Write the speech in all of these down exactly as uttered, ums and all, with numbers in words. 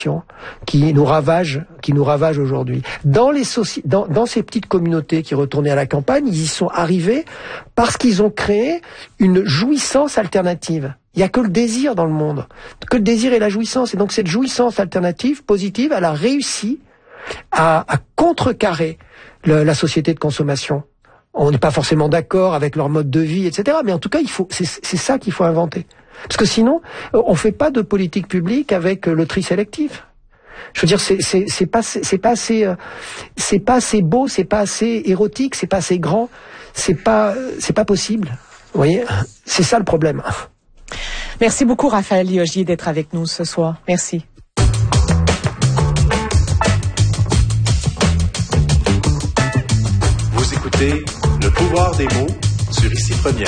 qui nous ravage, qui nous ravage aujourd'hui. Dans les soci... dans, dans ces petites communautés qui retournaient à la campagne, ils y sont arrivés parce qu'ils ont créé une jouissance alternative. Il n'y a que le désir dans le monde, que le désir et la jouissance. Et donc cette jouissance alternative, positive, elle a réussi à, à contrecarrer le, la société de consommation. On n'est pas forcément d'accord avec leur mode de vie, et cetera. Mais en tout cas, il faut, c'est, c'est ça qu'il faut inventer. Parce que sinon, on fait pas de politique publique avec le tri sélectif. Je veux dire, c'est, c'est, c'est pas, c'est pas assez, c'est pas assez beau, c'est pas assez érotique, c'est pas assez grand, c'est pas, c'est pas possible. Vous voyez, c'est ça le problème. Merci beaucoup, Raphaël Liogier, d'être avec nous ce soir. Merci. Vous écoutez Le pouvoir des mots sur Ici Première.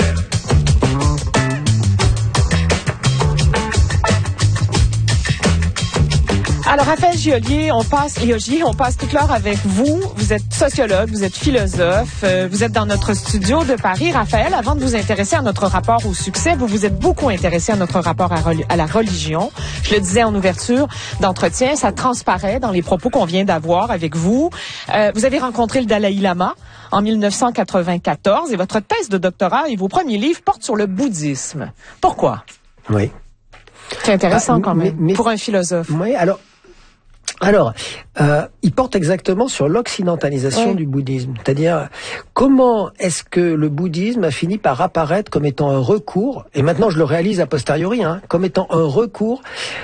Alors, Raphaël Liogier, on passe, Liogier, on passe toute l'heure avec vous. Vous êtes sociologue, vous êtes philosophe, euh, vous êtes dans notre studio de Paris. Raphaël, avant de vous intéresser à notre rapport au succès, vous vous êtes beaucoup intéressé à notre rapport à, à la religion. Je le disais en ouverture d'entretien, ça transparaît dans les propos qu'on vient d'avoir avec vous. Euh, vous avez rencontré le Dalai Lama en mille neuf cent quatre-vingt-quatorze et votre thèse de doctorat et vos premiers livres portent sur le bouddhisme. Pourquoi? Oui. C'est intéressant bah, quand même, mais, mais, pour un philosophe. Oui, alors... Alors, euh, il porte exactement sur l'occidentalisation oui. du bouddhisme. C'est-à-dire, comment est-ce que le bouddhisme a fini par apparaître comme étant un recours, et maintenant je le réalise a posteriori, hein, comme étant un recours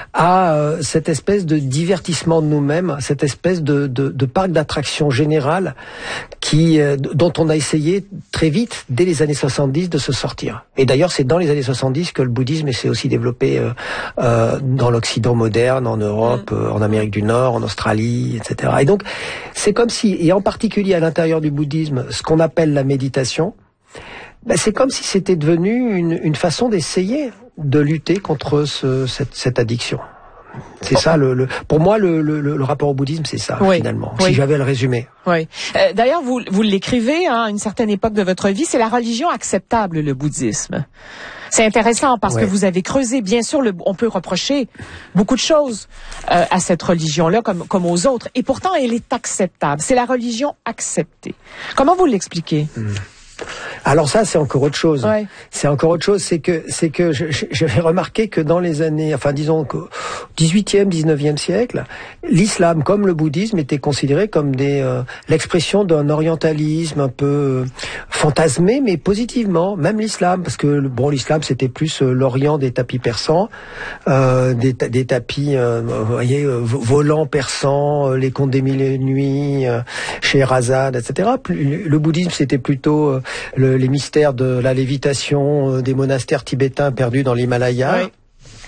à euh, cette espèce de divertissement de nous-mêmes, cette espèce de, de, de parc d'attraction général qui, euh, dont on a essayé très vite, dès les années soixante-dix, de se sortir. Et d'ailleurs, c'est dans les années soixante-dix que le bouddhisme s'est aussi développé euh, euh, dans l'Occident moderne, en Europe, mmh. euh, en Amérique du Nord, en Australie, et cetera. Et donc, c'est comme si, et en particulier à l'intérieur du bouddhisme, ce qu'on appelle la méditation, ben c'est comme si c'était devenu une, une façon d'essayer de lutter contre ce, cette, cette addiction. C'est oh. ça, le, le, pour moi, le, le, le rapport au bouddhisme, c'est ça, oui. finalement, oui. si j'avais à le résumer. Oui. Euh, d'ailleurs, vous, vous l'écrivez hein, à une certaine époque de votre vie, c'est la religion acceptable, le bouddhisme. C'est intéressant parce ouais. que vous avez creusé. Bien sûr, le, on peut reprocher beaucoup de choses euh, à cette religion-là, comme, comme aux autres. Et pourtant, elle est acceptable. C'est la religion acceptée. Comment vous l'expliquez? mmh. Alors ça, c'est encore autre chose. Ouais. C'est encore autre chose, c'est que c'est que j'avais remarqué que dans les années, enfin disons qu'au dix-huitième, dix-neuvième siècle, l'islam comme le bouddhisme était considéré comme des euh, l'expression d'un orientalisme un peu euh, fantasmé, mais positivement. Même l'islam, parce que bon, l'islam c'était plus euh, l'Orient des tapis persans, euh, des, des tapis, euh, vous voyez, euh, volants persans, euh, les contes des mille et une nuits, euh, Scheherazade, et cetera. Le bouddhisme c'était plutôt euh, Le, les mystères de la lévitation euh, des monastères tibétains perdus dans l'Himalaya. Oui.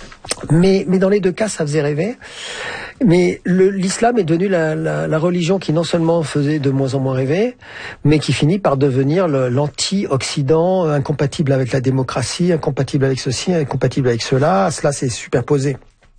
Mais, mais dans les deux cas, ça faisait rêver. Mais le, l'islam est devenu la, la, la religion qui non seulement faisait de moins en moins rêver, mais qui finit par devenir le, l'anti-Occident, incompatible avec la démocratie, incompatible avec ceci, incompatible avec cela. Cela s'est superposé.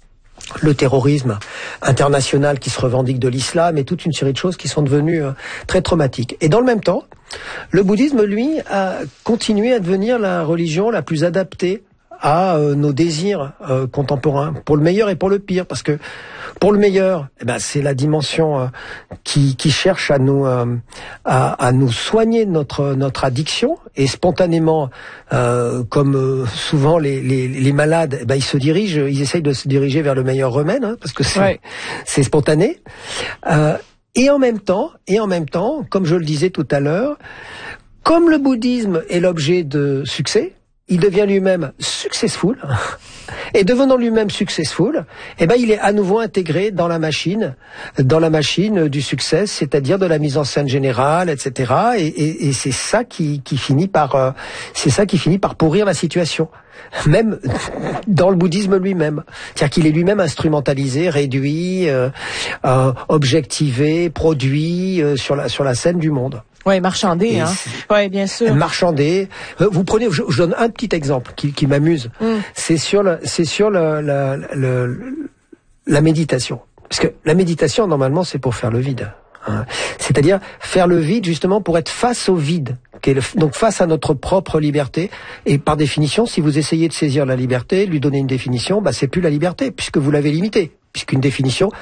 Le terrorisme international qui se revendique de l'islam et toute une série de choses qui sont devenues euh, très traumatiques. Et dans le même temps, le bouddhisme, lui, a continué à devenir la religion la plus adaptée à euh, nos désirs euh, contemporains, pour le meilleur et pour le pire, parce que pour le meilleur, eh ben, c'est la dimension euh, qui, qui cherche à nous euh, à, à nous soigner de notre notre addiction, et spontanément, euh, comme euh, souvent les, les les malades, eh ben, ils se dirigent, ils essayent de se diriger vers le meilleur remède, hein, parce que c'est ouais. c'est spontané. Euh, et en même temps, et en même temps, comme je le disais tout à l'heure, comme le bouddhisme est l'objet de succès, il devient lui-même successful, et devenant lui-même successful, eh ben il est à nouveau intégré dans la machine, dans la machine du succès, c'est-à-dire de la mise en scène générale, et cetera. Et, et, et c'est ça qui, qui finit par, euh, c'est ça qui finit par pourrir la situation, même dans le bouddhisme lui-même. C'est-à-dire qu'il est lui-même instrumentalisé, réduit, euh, euh, objectivé, produit euh, sur la sur la scène du monde. Oui, marchandé, hein. Oui, bien sûr. Marchandé. Vous prenez, je, je donne un petit exemple qui, qui m'amuse. Mm. C'est sur le, c'est sur le, le, le, la méditation. Parce que la méditation, normalement, c'est pour faire le vide. Hein. C'est-à-dire faire le vide, justement, pour être face au vide. Donc face à notre propre liberté. Et par définition, si vous essayez de saisir la liberté, lui donner une définition, bah c'est plus la liberté, puisque vous l'avez limitée. puisqu'une définition